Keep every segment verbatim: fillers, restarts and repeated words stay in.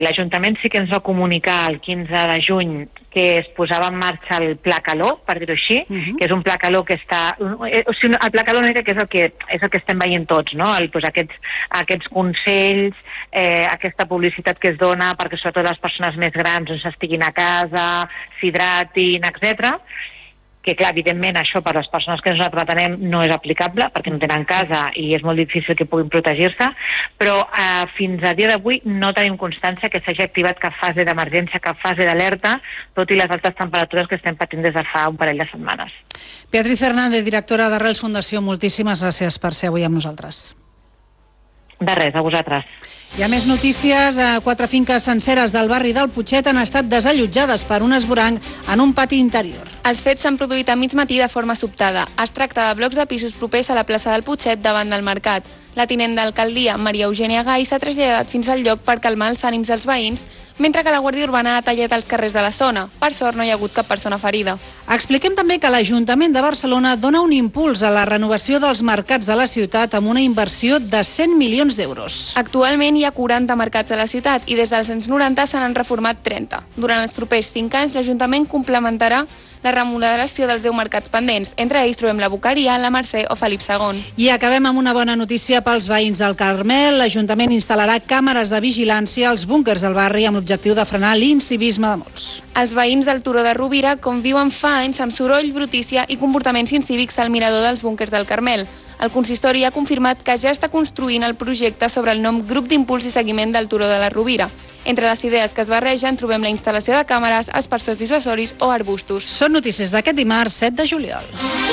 L'Ajuntament sí que ens va comunicar el quinze de juny que es posava en marxa el Pla Calor, per dir-ho així, uh-huh. que és un Pla Calor que està... O sigui, el Pla Calor que és el que, és el que estem veient tots, no? El, pues, aquests, aquests consells, eh, aquesta publicitat que es dona perquè sobretot les persones més grans doncs, estiguin a casa, s'hidratin, etcètera. Que clar, evidentment això per a les persones que nosaltres atenem no és aplicable perquè no tenen casa i és molt difícil que puguin protegir-se, però eh, fins a dia d'avui no tenim constància que s'hagi activat cap fase d'emergència, cap fase d'alerta, tot i les altes temperatures que estem patint des de fa un parell de setmanes. Beatriz Fernández, directora d'Arrels Fundació, moltíssimes gràcies per ser avui amb nosaltres. De res, a vosaltres. Hi ha més notícies. Quatre finques senceres del barri del Putxet han estat desallotjades per un esvoranc en un pati interior. Els fets s'han produït a mig matí de forma sobtada. Es tracta de blocs de pisos propers a la plaça del Putxet davant del mercat. La tinent d'alcaldia, Maria Eugènia Gai, s'ha traslladat fins al lloc per calmar els ànims dels veïns, mentre que la Guàrdia Urbana ha tallat els carrers de la zona. Per sort, no hi ha hagut cap persona ferida. Expliquem també que l'Ajuntament de Barcelona dona un impuls a la renovació dels mercats de la ciutat amb una inversió de cent milions d'euros. Actualment hi ha quaranta mercats a la ciutat i des dels anys noranta se n'han reformat trenta. Durant els propers cinc anys, l'Ajuntament complementarà la remodelació dels deu mercats pendents. Entre ells trobem la Boqueria, la Mercè o Felip segon. I acabem amb una bona notícia pels veïns del Carmel. L'Ajuntament instal·larà càmeres de vigilància als búnquers del barri amb l'objectiu de frenar l'incivisme de molts. Els veïns del Turó de Rovira conviuen fa anys amb soroll, brutícia i comportaments incívics al mirador dels búnquers del Carmel. El consistori ha confirmat que ja està construint el projecte sobre el nom Grup d'Impuls i Seguiment del Turó de la Rovira. Entre les idees que es barregen trobem la instal·lació de càmeres, aspersors dissuasoris o arbustos. Són notícies d'aquest dimarts set de juliol.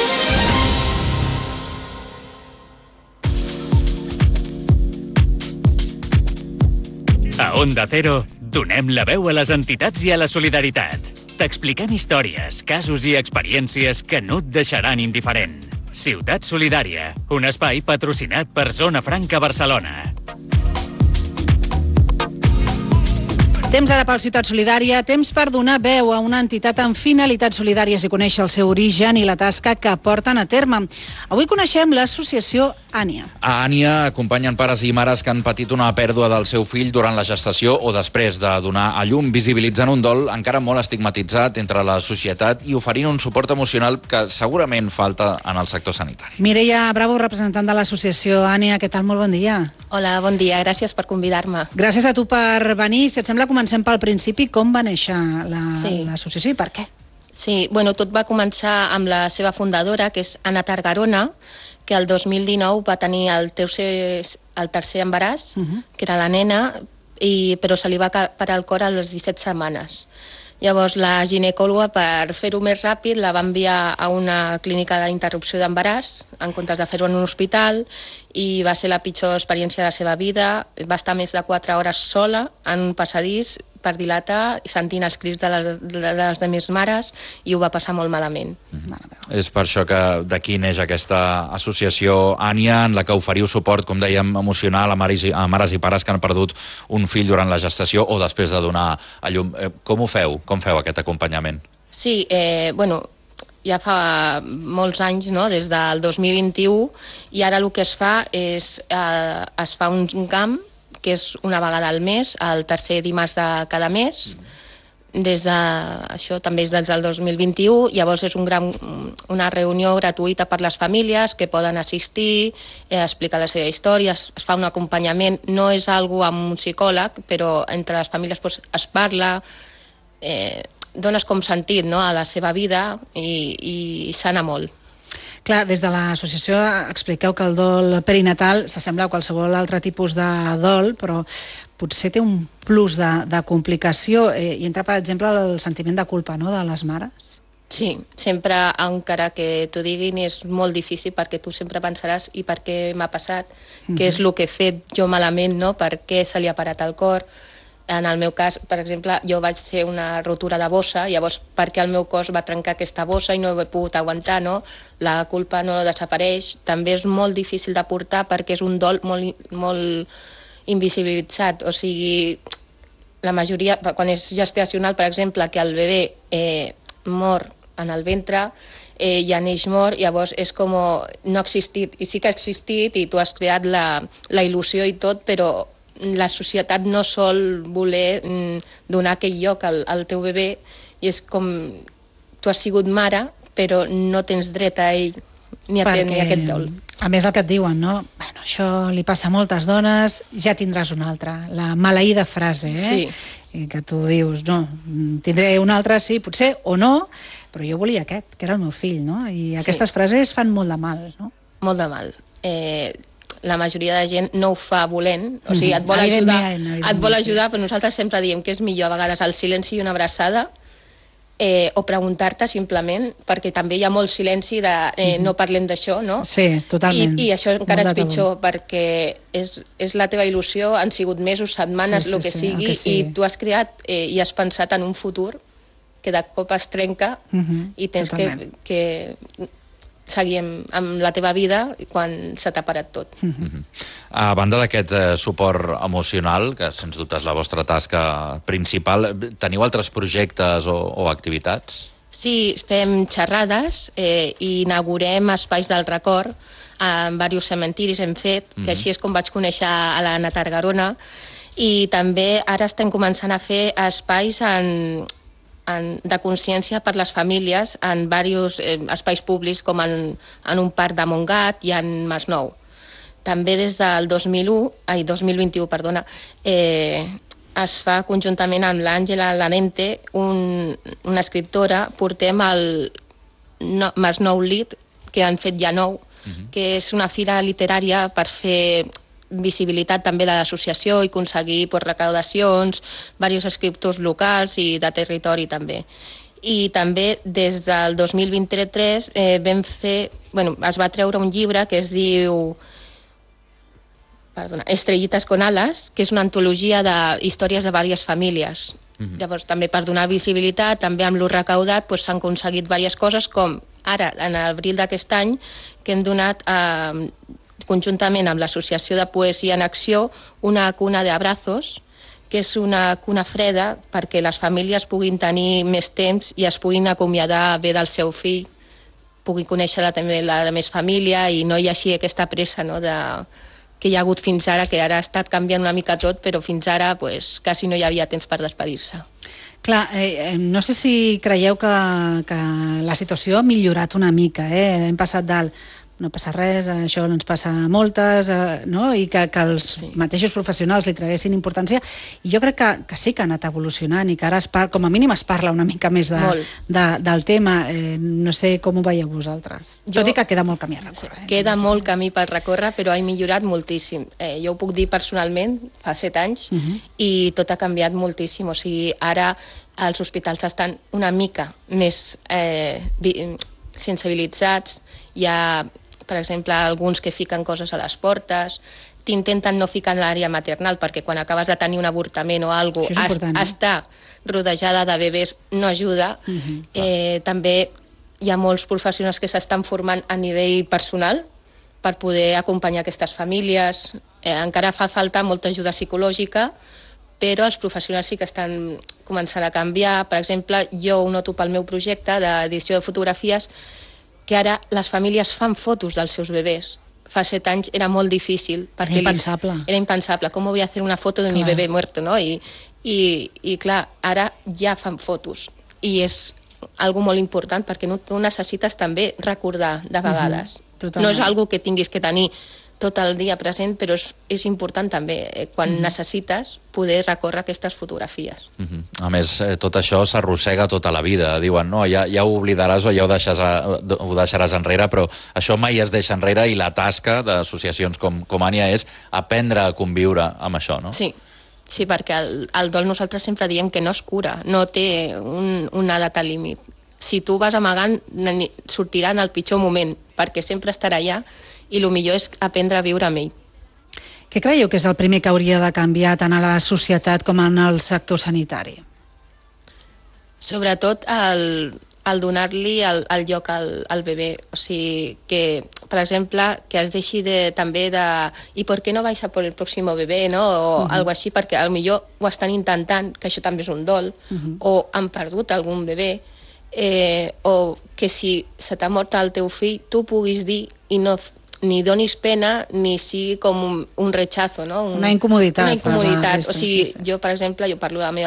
A Onda Cero donem la veu a les entitats i a la solidaritat. T'expliquem històries, casos i experiències que no et deixaran indiferent. Ciutat Solidària, un espai patrocinat per Zona Franca Barcelona. Temps ara pel Ciutat Solidària, temps per donar veu a una entitat amb finalitats solidàries i conèixer el seu origen i la tasca que porten a terme. Avui coneixem l'associació Ània. A Ània acompanyen pares i mares que han patit una pèrdua del seu fill durant la gestació o després de donar a llum, visibilitzant un dol encara molt estigmatitzat entre la societat i oferint un suport emocional que segurament falta en el sector sanitari. Mireia Bravo, representant de l'associació Ània, què tal? Molt bon dia. Hola, bon dia, gràcies per convidar-me. Gràcies a tu per venir. Si et sembla, comencem pel principi. Com va néixer l'associació sí. i per què? Sí, bueno, tot va començar amb la seva fundadora, que és Anna Targarona, que el dos mil dinou va tenir el tercer, el tercer embaràs, uh -huh. que era la nena, i, però se li va parar el cor a les disset setmanes. Llavors la ginecòloga, per fer-ho més ràpid, la va enviar a una clínica d'interrupció d'embaràs en comptes de fer-ho en un hospital, i va ser la pitjor experiència de la seva vida. Va estar més de quatre hores sola en un passadís per dilatar, sentint els crits de les, de les demés mares, i ho va passar molt malament. Mm-hmm. És per això que d'aquí neix aquesta associació Ània, en la que oferiu suport, com dèiem, emocional a mares, i, a mares i pares que han perdut un fill durant la gestació o després de donar a llum. Com ho feu? Com feu aquest acompanyament? Sí, eh, bueno, ja fa molts anys, no?, des del dos mil vint-i-u, i ara el que es fa és eh, es fa un camp que és una vegada al mes, el tercer dimarts de cada mes, des de, això també és des del dos mil vint-i-u. Llavors és un gran, una reunió gratuïta per les famílies que poden assistir, eh, explicar la seva història, es, es fa un acompanyament, no és algo amb un psicòleg, però entre les famílies pues, es parla, eh, dones com sentit, no?, a la seva vida, i, i sana molt. Clar, des de l'associació expliqueu que el dol perinatal s'assembla a qualsevol altre tipus de dol, però potser té un plus de, de complicació, eh, i entra, per exemple, el sentiment de culpa, no?, de les mares. Sí, sempre, encara que t'ho diguin, és molt difícil, perquè tu sempre pensaràs i per què m'ha passat, mm-hmm. què és el que he fet jo malament, no?, per què se li ha parat el cor. En el meu cas, per exemple, jo vaig fer una rotura de bossa, llavors perquè el meu cos va trencar aquesta bossa i no he pogut aguantar, no? La culpa no desapareix. També és molt difícil de portar perquè és un dol molt, molt invisibilitzat. O sigui, la majoria, quan és gestacional, per exemple, que el bebè eh, mor en el ventre, eh, ja neix mort, llavors és com no ha existit. I sí que ha existit i tu has creat la, la il·lusió i tot, però la societat no sol voler mm, donar aquell lloc al, al teu bebè, i és com tu has sigut mare, però no tens dret a ell ni a Perquè, tenir aquest dol. A més, el que et diuen, no? Bueno, això li passa a moltes dones, ja tindràs una altra. La maleïda frase, eh? Sí. I que tu dius, no, tindré una altra, sí, potser, o no, però jo volia aquest, que era el meu fill, no? I aquestes Sí. frases fan molt de mal, no? Molt de mal. Eh, la majoria de gent no ho fa volent, o sigui, et vol Evidentment, ajudar, evidentment, et vol sí. ajudar, però nosaltres sempre diem que és millor a vegades el silenci i una abraçada, eh, o preguntar-te simplement, perquè també hi ha molt silenci de eh, no parlem d'això, no? Sí, totalment. I, i això encara Molt és de tabú. pitjor, perquè és, és la teva il·lusió, han sigut mesos, setmanes, Sí, sí, el que sí, sigui, el que sigui. i tu has creat eh, i has pensat en un futur que de cop es trenca Mhm, i tens que, totalment. que seguir amb, amb la teva vida quan se t'ha parat tot. A banda d'aquest eh, suport emocional, que sens dubte és la vostra tasca principal, teniu altres projectes o, o activitats? Sí, fem xerrades eh, i inaugurem espais del record en diversos cementiris hem fet, que Mhm. així és com vaig conèixer a l'Anna Targarona, i també ara estem començant a fer espais en, en, de consciència per les famílies en diversos eh, espais públics, com en, en un parc de Montgat i en Masnou. També des del dos mil u, ai, dos mil vint-i-u, perdona, eh, es fa conjuntament amb l'Àngela Lanente, un, una escriptora, portem el no, Masnou Lit, que han fet ja nou, uh-huh. que és una fira literària per fer visibilitat també de l'associació i aconseguir pues, recaudacions, diversos escriptors locals i de territori també. I també des del dos mil vint-i-tres eh, vam fer, bueno, es va treure un llibre que es diu perdona, Estrellitas con alas, que és una antologia de històries de diverses famílies. Mm-hmm. Llavors, també per donar visibilitat, també amb lo recaudat pues, s'han aconseguit diverses coses, com ara, en abril d'aquest any, que hem donat eh, conjuntament amb l'Associació de Poesia en Acció una cuna d'abrazos, que és una cuna freda perquè les famílies puguin tenir més temps i es puguin acomiadar bé del seu fill, puguin conèixer la, també la de més família i no hi hagi aquesta pressa, no, de, que hi ha hagut fins ara, que ara ha estat canviant una mica tot, però fins ara pues, quasi no hi havia temps per despedir-se. Clar, eh, no sé si creieu que, que la situació ha millorat una mica, eh? Hem passat del no passa res, això ens passa a moltes, eh, no? I que, que els sí. mateixos professionals li traguessin importància. I jo crec que, que sí que ha anat evolucionant i que ara, es par com a mínim, es parla una mica més de, de, del tema. Eh, no sé com ho veieu vosaltres. Jo, Tot i que queda molt camí a recórrer. Sí, queda molt camí per recórrer, però ha millorat moltíssim. Eh, jo ho puc dir personalment, fa set anys, uh -huh. i tot ha canviat moltíssim. O sigui, ara els hospitals estan una mica més eh, sensibilitzats. Hi ha, per exemple, alguns que fiquen coses a les portes, t'intenten no ficar en l'àrea maternal, perquè quan acabes de tenir un avortament o alguna cosa, eh? estar rodejada de bebès no ajuda. Uh-huh. eh, també hi ha molts professionals que s'estan formant a nivell personal per poder acompanyar aquestes famílies. Eh, encara fa falta molta ajuda psicològica, però els professionals sí que estan començant a canviar. Per exemple, jo ho noto pel meu projecte d'edició de fotografies, que ara les famílies fan fotos dels seus bebès. Fa set anys era molt difícil. Era impensable. Li... Era impensable. Com voy a hacer una foto de clar. Mi bebé muerto, no? I, i, i clar, ara ja fan fotos. I és algo molt important, perquè tu necessites també recordar de vegades. Uh-huh. No és algo que tinguis que tenir tot el dia present, però és, és important també, eh, quan mm. necessites, poder recórrer aquestes fotografies. Mm-hmm. A més, eh, tot això s'arrossega tota la vida. Diuen, no, ja, ja ho oblidaràs o ja ho deixaràs, ho deixaràs enrere, però això mai es deixa enrere i la tasca d'associacions com, com Ània és aprendre a conviure amb això, no? Sí, sí, perquè el, el dol nosaltres sempre diem que no es cura, no té un, una data límit. Si tu vas amagant, sortirà en el pitjor moment, perquè sempre estarà allà, i el millor és aprendre a viure amb ell. Què creieu que és el primer que hauria de canviar tant a la societat com en el sector sanitari? Sobretot el, el donar-li el, el lloc al, al bebè. O sigui, que, per exemple, que es deixi de, també de i per què no vais a por el pròximo bebè, no? O uh-huh. algo així, perquè potser ho estan intentant, que això també és un dol, uh-huh. o han perdut algun bebè, eh, o que si se t'ha mort el teu fill, tu puguis dir i no ni donis pena ni sigui com un, un rechazo, no? Un, una incomoditat. Una incomoditat. Resta, o sigui, sí, sí. jo, per exemple, jo parlo de la meva